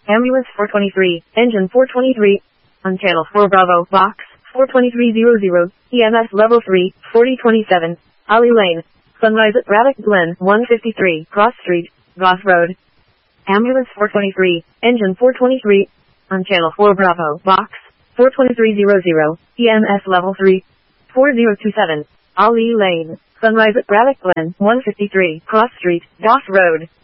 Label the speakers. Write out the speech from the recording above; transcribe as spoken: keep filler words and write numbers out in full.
Speaker 1: Ambulance four twenty-three, engine four twenty-three, on channel four Bravo, box four twenty-three hundred, E M S level three, forty twenty-seven, Ollie Lane, Sunrise at Braddock Glen, one fifty-three, Cross Street, Goss Road. Ambulance four twenty-three, engine four twenty-three, on channel four Bravo, box four twenty-three hundred, E M S level three, forty twenty-seven, Ollie Lane, Sunrise at Braddock Glen, one fifty-three, Cross Street, Goss Road.